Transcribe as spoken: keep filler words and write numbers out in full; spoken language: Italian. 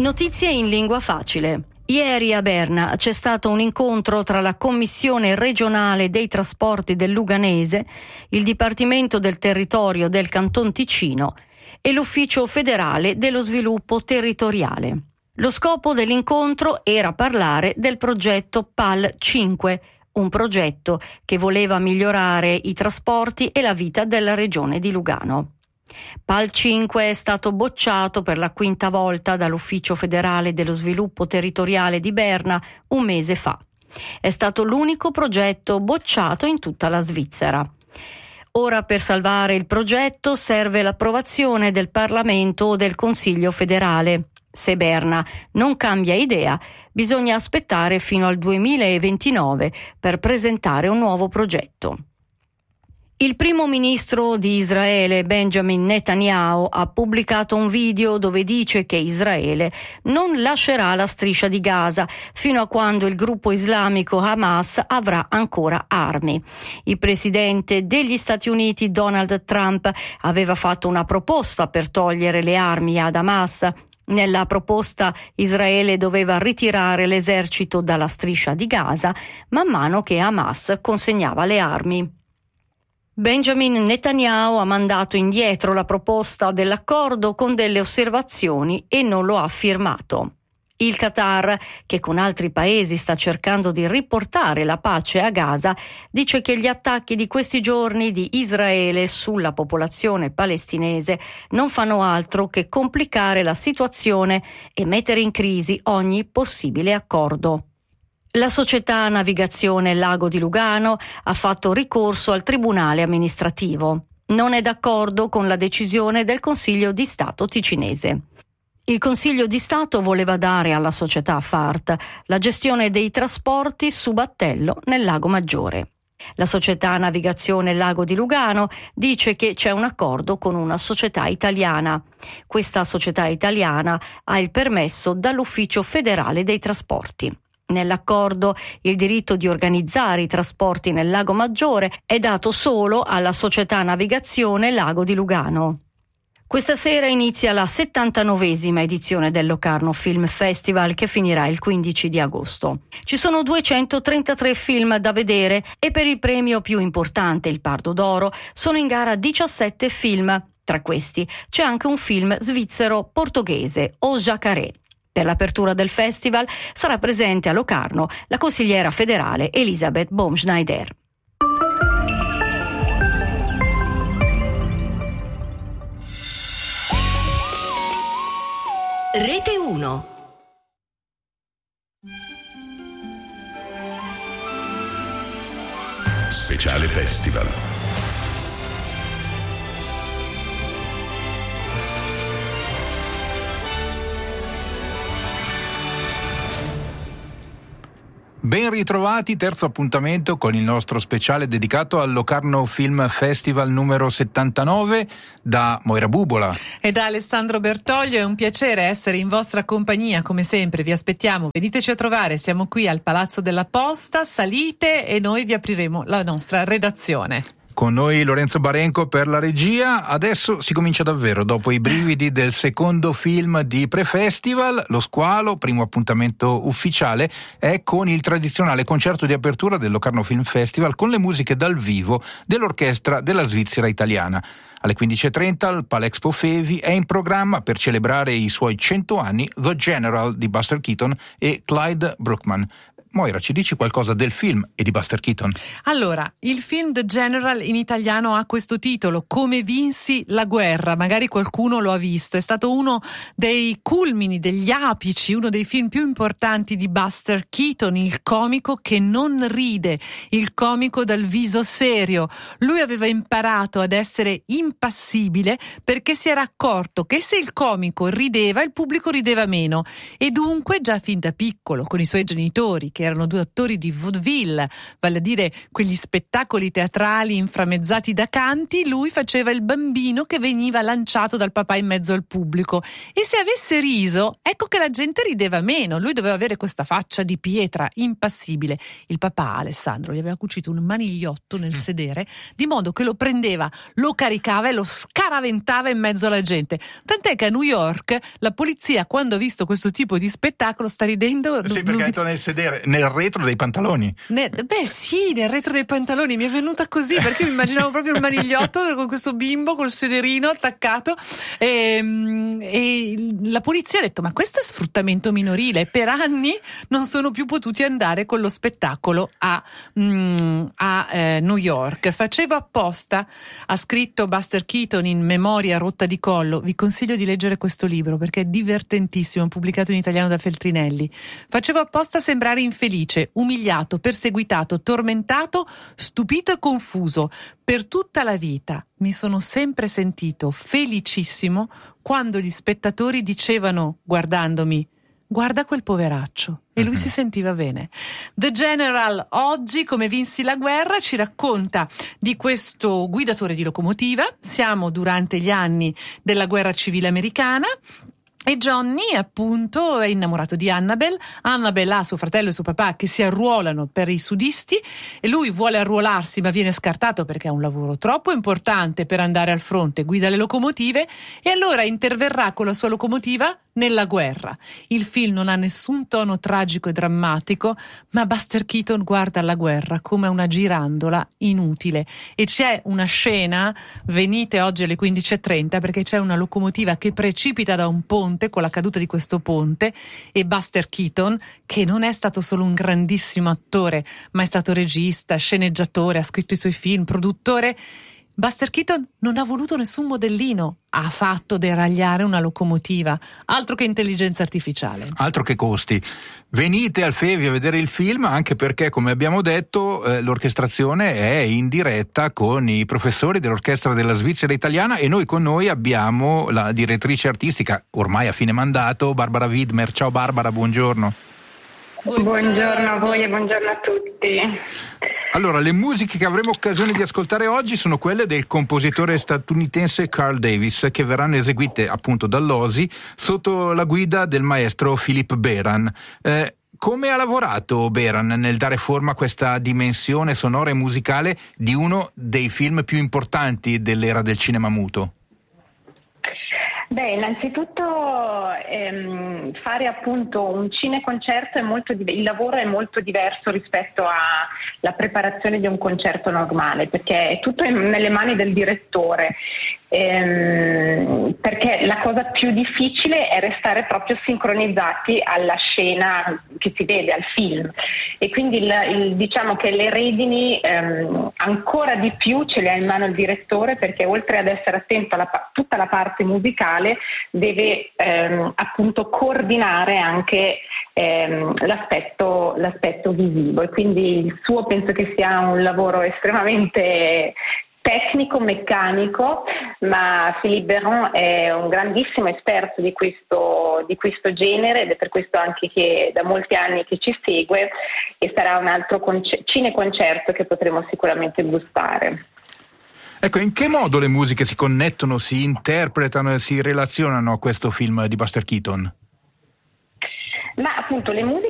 Notizie in lingua facile. Ieri a Berna c'è stato un incontro tra la Commissione regionale dei trasporti del Luganese, il Dipartimento del Territorio del Canton Ticino e l'Ufficio federale dello sviluppo territoriale. Lo scopo dell'incontro era parlare del progetto P A L cinque, un progetto che voleva migliorare i trasporti e la vita della regione di Lugano. P A L cinque è stato bocciato per la quinta volta dall'Ufficio federale dello sviluppo territoriale di Berna un mese fa. È stato l'unico progetto bocciato in tutta la Svizzera. Ora per salvare il progetto serve l'approvazione del Parlamento o del Consiglio federale. Se Berna non cambia idea, bisogna aspettare fino al duemilaventinove per presentare un nuovo progetto. Il primo ministro di Israele, Benjamin Netanyahu, ha pubblicato un video dove dice che Israele non lascerà la striscia di Gaza fino a quando il gruppo islamico Hamas avrà ancora armi. Il presidente degli Stati Uniti, Donald Trump, aveva fatto una proposta per togliere le armi ad Hamas. Nella proposta Israele doveva ritirare l'esercito dalla striscia di Gaza man mano che Hamas consegnava le armi. Benjamin Netanyahu ha mandato indietro la proposta dell'accordo con delle osservazioni e non lo ha firmato. Il Qatar, che con altri paesi sta cercando di riportare la pace a Gaza, dice che gli attacchi di questi giorni di Israele sulla popolazione palestinese non fanno altro che complicare la situazione e mettere in crisi ogni possibile accordo. La società Navigazione Lago di Lugano ha fatto ricorso al Tribunale amministrativo. Non è d'accordo con la decisione del Consiglio di Stato ticinese. Il Consiglio di Stato voleva dare alla società F A R T la gestione dei trasporti su battello nel Lago Maggiore. La società Navigazione Lago di Lugano dice che c'è un accordo con una società italiana. Questa società italiana ha il permesso dall'Ufficio federale dei trasporti. Nell'accordo il diritto di organizzare i trasporti nel Lago Maggiore è dato solo alla società Navigazione Lago di Lugano. Questa sera inizia la settantanovesima edizione del Locarno Film Festival che finirà il quindici di agosto. Ci sono duecentotrentatré film da vedere e per il premio più importante, il Pardo d'Oro, sono in gara diciassette film. Tra questi c'è anche un film svizzero-portoghese, O Jacaré. Per l'apertura del festival sarà presente a Locarno la consigliera federale Elisabeth Baumschneider. Rete uno. Speciale Festival. Ben ritrovati, terzo appuntamento con il nostro speciale dedicato al Locarno Film Festival numero settantanove da Moira Bubola e da Alessandro Bertoglio. È un piacere essere in vostra compagnia, come sempre vi aspettiamo, veniteci a trovare, siamo qui al Palazzo della Posta, salite e noi vi apriremo la nostra redazione. Con noi Lorenzo Barenco per la regia. Adesso si comincia davvero, dopo i brividi del secondo film di pre-festival. Lo Squalo, primo appuntamento ufficiale, è con il tradizionale concerto di apertura del Locarno Film Festival con le musiche dal vivo dell'orchestra della Svizzera italiana. Alle quindici e trenta al Palexpo Fevi è in programma, per celebrare i suoi cento anni, The General di Buster Keaton e Clyde Bruckman. Moira, ci dici qualcosa del film e di Buster Keaton? Allora, il film The General in italiano ha questo titolo, Come vinsi la guerra, magari qualcuno lo ha visto, è stato uno dei culmini, degli apici, uno dei film più importanti di Buster Keaton, il comico che non ride, il comico dal viso serio. Lui aveva imparato ad essere impassibile perché si era accorto che se il comico rideva, il pubblico rideva meno e dunque già fin da piccolo, con i suoi genitori che che erano due attori di vaudeville, vale a dire quegli spettacoli teatrali inframmezzati da canti. Lui faceva il bambino che veniva lanciato dal papà in mezzo al pubblico, e se avesse riso, ecco che la gente rideva meno. Lui doveva avere questa faccia di pietra impassibile. Il papà, Alessandro, gli aveva cucito un manigliotto nel sedere, di modo che lo prendeva, lo caricava e lo scaraventava in mezzo alla gente. Tant'è che a New York la polizia, quando ha visto questo tipo di spettacolo, sta ridendo. Sì, perché è entrato nel sedere, nel retro dei pantaloni. Ne, beh sì, nel retro dei pantaloni. Mi è venuta così, perché mi immaginavo proprio il manigliotto con questo bimbo col sederino attaccato, e, e la polizia ha detto: ma questo è sfruttamento minorile. Per anni non sono più potuti andare con lo spettacolo a, mm, a eh, New York. Facevo apposta, ha scritto Buster Keaton in Memoria rotta di collo. Vi consiglio di leggere questo libro perché è divertentissimo, pubblicato in italiano da Feltrinelli. Facevo apposta a sembrare infelice, umiliato, perseguitato, tormentato, stupito e confuso. Per tutta la vita mi sono sempre sentito felicissimo quando gli spettatori dicevano, guardandomi: guarda quel poveraccio, e lui si sentiva bene. The General oggi, come vinsi la guerra, ci racconta di questo guidatore di locomotiva. Siamo durante gli anni della guerra civile americana. E Johnny, appunto, è innamorato di Annabelle. Annabelle ha suo fratello e suo papà che si arruolano per i sudisti, e lui vuole arruolarsi ma viene scartato perché ha un lavoro troppo importante per andare al fronte, guida le locomotive, e allora interverrà con la sua locomotiva nella guerra. Il film non ha nessun tono tragico e drammatico, ma Buster Keaton guarda la guerra come una girandola inutile, e c'è una scena, venite oggi alle quindici e trenta, perché c'è una locomotiva che precipita da un ponte con la caduta di questo ponte, e Buster Keaton, che non è stato solo un grandissimo attore, ma è stato regista, sceneggiatore, ha scritto i suoi film, produttore. Buster Keaton non ha voluto nessun modellino, ha fatto deragliare una locomotiva. Altro che intelligenza artificiale. Altro che costi. Venite al Fevi a vedere il film, anche perché, come abbiamo detto, eh, l'orchestrazione è in diretta con i professori dell'Orchestra della Svizzera Italiana, e noi con noi abbiamo la direttrice artistica, ormai a fine mandato, Barbara Widmer. Ciao Barbara, buongiorno. Buongiorno. Buongiorno a voi e buongiorno a tutti. Allora, le musiche che avremo occasione di ascoltare oggi sono quelle del compositore statunitense Carl Davis, che verranno eseguite appunto dall'O S I sotto la guida del maestro Philipp Beran. Eh, come ha lavorato Beran nel dare forma a questa dimensione sonora e musicale di uno dei film più importanti dell'era del cinema muto? Beh, innanzitutto ehm, fare appunto un cineconcerto è molto div- il lavoro è molto diverso rispetto alla preparazione di un concerto normale, perché è tutto in, nelle mani del direttore. Ehm, perché la cosa più difficile è restare proprio sincronizzati alla scena che si vede, al film, e quindi il, il, diciamo che le redini ehm, ancora di più ce le ha in mano il direttore, perché oltre ad essere attento a tutta la parte musicale deve ehm, appunto coordinare anche ehm, l'aspetto, l'aspetto visivo, e quindi il suo penso che sia un lavoro estremamente tecnico, meccanico, ma Philippe Beran è un grandissimo esperto di questo, di questo genere, ed è per questo anche che da molti anni che ci segue, e sarà un altro conce- cineconcerto che potremo sicuramente gustare. Ecco, in che modo le musiche si connettono, si interpretano e si relazionano a questo film di Buster Keaton? Ma appunto le musiche